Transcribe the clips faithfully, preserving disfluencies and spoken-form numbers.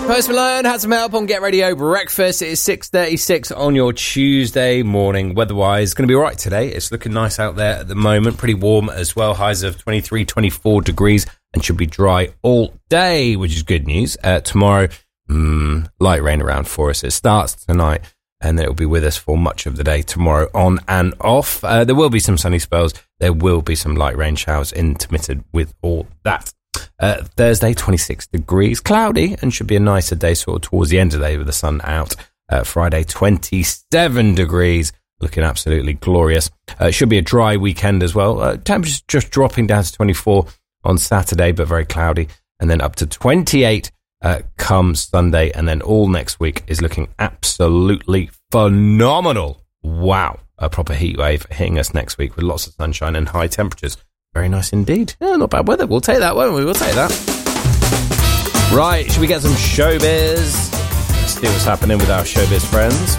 Post Malone had some help on Get Radio Breakfast. It is six thirty-six on your Tuesday morning. Weather-wise, going to be all right today. It's looking nice out there at the moment. Pretty warm as well. Highs of twenty-three, twenty-four degrees and should be dry all day, which is good news. Uh, tomorrow, mm, light rain around for us. It starts tonight and then it will be with us for much of the day tomorrow on and off. Uh, there will be some sunny spells. There will be some light rain showers intermittent with all that. Uh, Thursday, twenty-six degrees, cloudy, and should be a nicer day sort of towards the end of the day with the sun out. Uh, Friday, twenty-seven degrees, looking absolutely glorious. Uh, should be a dry weekend as well. Uh, temperatures just dropping down to twenty-four on Saturday, but very cloudy, and then up to twenty-eight uh, come Sunday, and then all next week is looking absolutely phenomenal. Wow, a proper heat wave hitting us next week with lots of sunshine and high temperatures. Very nice indeed. Yeah, not bad weather. We'll take that, won't we? We'll take that. Right, should we get some showbiz? Let's see what's happening with our showbiz friends.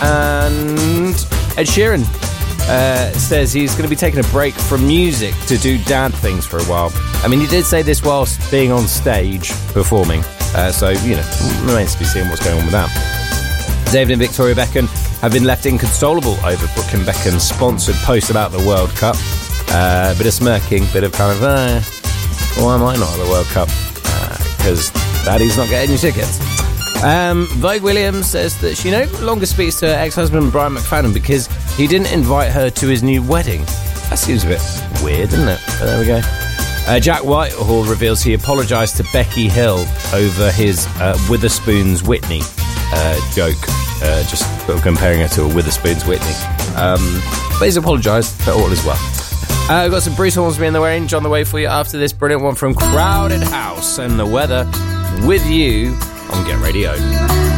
And Ed Sheeran uh, says he's going to be taking a break from music to do dad things for a while. I mean, he did say this whilst being on stage performing. Uh, so, you know, remains to be seen what's going on with that. David and Victoria Beckham have been left inconsolable over Brooke and Beckham's sponsored post about the World Cup. Uh, bit of smirking, bit of kind of, uh, why am I not at the World Cup? Because uh, Daddy's not getting any tickets. Um, Vogue Williams says that she no longer speaks to her ex-husband Brian McFadden because he didn't invite her to his new wedding. That seems a bit weird, doesn't it? But there we go. Uh, Jack Whitehall reveals he apologised to Becky Hill over his uh, Witherspoon's Whitney uh, joke, uh, just sort of comparing her to a Witherspoon's Whitney. Um, but he's apologised for all as well. Uh, we've got some Bruce Hornsby in the range on the way for you after this brilliant one from Crowded House and the weather with you on Get Radio.